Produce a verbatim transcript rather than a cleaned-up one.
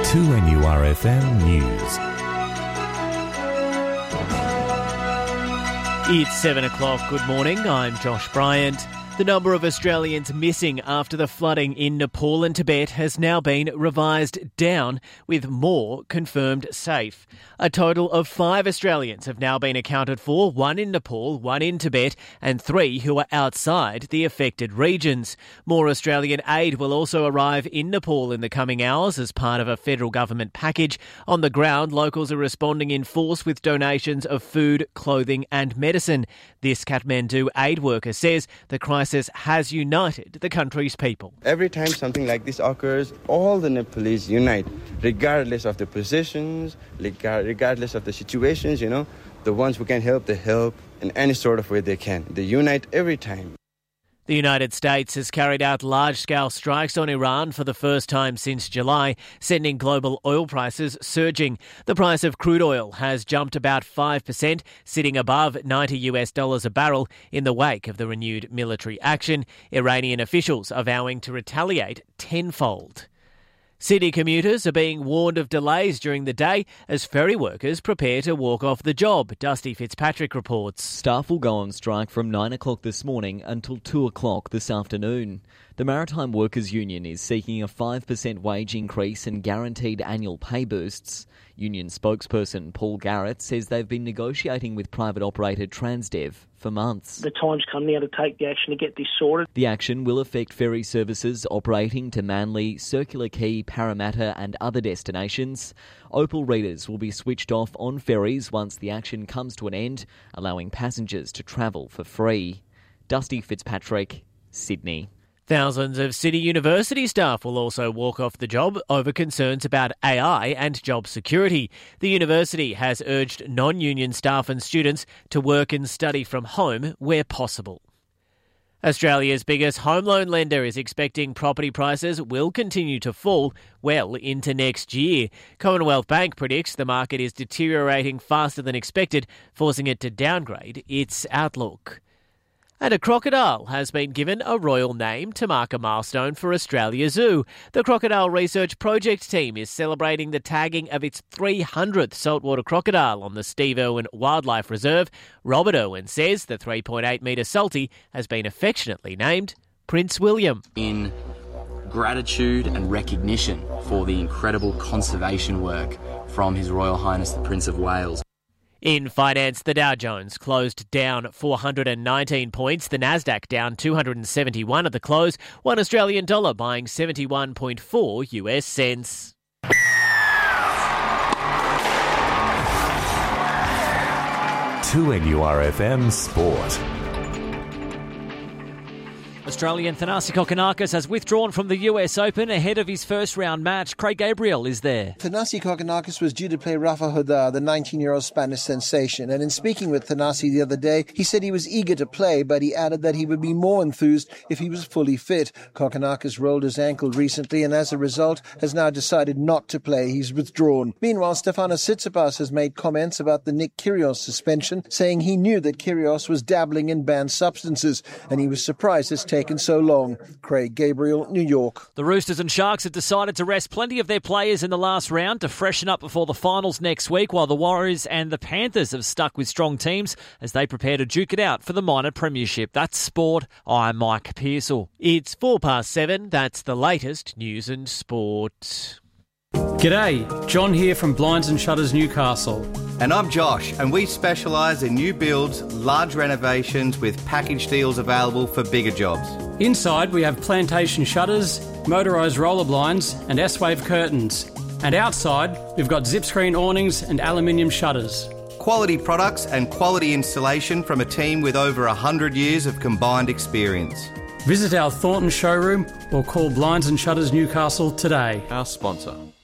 two N U R F M News. It's seven o'clock. Good morning. I'm Josh Bryant. The number of Australians missing after the flooding in Nepal and Tibet has now been revised down, with more confirmed safe. A total of five Australians have now been accounted for, one in Nepal, one in Tibet, and three who are outside the affected regions. More Australian aid will also arrive in Nepal in the coming hours as part of a federal government package. On the ground, locals are responding in force with donations of food, clothing and medicine. This Kathmandu aid worker says the crisis has united the country's people. Every time something like this occurs, all the Nepalese unite, regardless of the positions, regardless of the situations, you know. The ones who can help, they help in any sort of way they can. They unite every time. The United States has carried out large-scale strikes on Iran for the first time since July, sending global oil prices surging. The price of crude oil has jumped about five percent, sitting above ninety US dollars a barrel in the wake of the renewed military action. Iranian officials are vowing to retaliate tenfold. City commuters are being warned of delays during the day as ferry workers prepare to walk off the job. Dusty Fitzpatrick reports. Staff will go on strike from nine o'clock this morning until two o'clock this afternoon. The Maritime Workers Union is seeking a five percent wage increase and guaranteed annual pay boosts. Union spokesperson Paul Garrett says they've been negotiating with private operator Transdev for months. The time's come now to take the action to get this sorted. The action will affect ferry services operating to Manly, Circular Quay, Parramatta and other destinations. Opal readers will be switched off on ferries once the action comes to an end, allowing passengers to travel for free. Dusty Fitzpatrick, Sydney. Thousands of City University staff will also walk off the job over concerns about A I and job security. The university has urged non-union staff and students to work and study from home where possible. Australia's biggest home loan lender is expecting property prices will continue to fall well into next year. Commonwealth Bank predicts the market is deteriorating faster than expected, forcing it to downgrade its outlook. And a crocodile has been given a royal name to mark a milestone for Australia Zoo. The Crocodile Research Project team is celebrating the tagging of its three hundredth saltwater crocodile on the Steve Irwin Wildlife Reserve. Robert Irwin says the three point eight metre salty has been affectionately named Prince William. In gratitude and recognition for the incredible conservation work from His Royal Highness the Prince of Wales. In finance, the Dow Jones closed down four hundred nineteen points, the Nasdaq down two hundred seventy-one at the close, one Australian dollar buying seventy-one point four US cents. two N U R F M Sport. Australian Thanasi Kokkinakis has withdrawn from the U S Open ahead of his first round match. Craig Gabriel is there. Thanasi Kokkinakis was due to play Rafa Nadal, the nineteen-year-old Spanish sensation. And in speaking with Thanasi the other day, he said he was eager to play, but he added that he would be more enthused if he was fully fit. Kokkinakis rolled his ankle recently and as a result has now decided not to play. He's withdrawn. Meanwhile, Stefanos Tsitsipas has made comments about the Nick Kyrgios suspension, saying he knew that Kyrgios was dabbling in banned substances and he was surprised it's taken so long. Craig Gabriel, New York. The Roosters and Sharks have decided to rest plenty of their players in the last round to freshen up before the finals next week, while the Warriors and the Panthers have stuck with strong teams as they prepare to duke it out for the minor premiership. That's sport. I'm Mike Pearsall. It's four past seven. That's the latest news and sport. G'day, John here from Blinds and Shutters Newcastle. And I'm Josh, and we specialise in new builds, large renovations with package deals available for bigger jobs. Inside we have plantation shutters, motorised roller blinds and S-Wave curtains. And outside we've got zip screen awnings and aluminium shutters. Quality products and quality installation from a team with over one hundred years of combined experience. Visit our Thornton showroom or call Blinds and Shutters Newcastle today. Our sponsor.